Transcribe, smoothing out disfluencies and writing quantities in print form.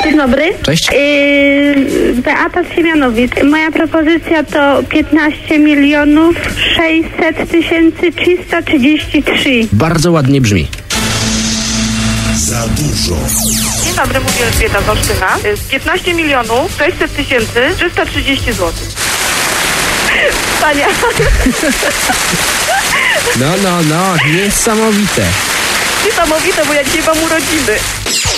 Dzień dobry. Cześć. Beata z Siemianowic. Moja propozycja to 15 milionów 600 tysięcy 333. Bardzo ładnie brzmi. Za dużo. Dzień dobry, mówię Elżbieta z Olsztyna. 15 milionów 600 tysięcy 330 zł. Pania. No, niesamowite. Niesamowite, bo ja dzisiaj mam urodziny.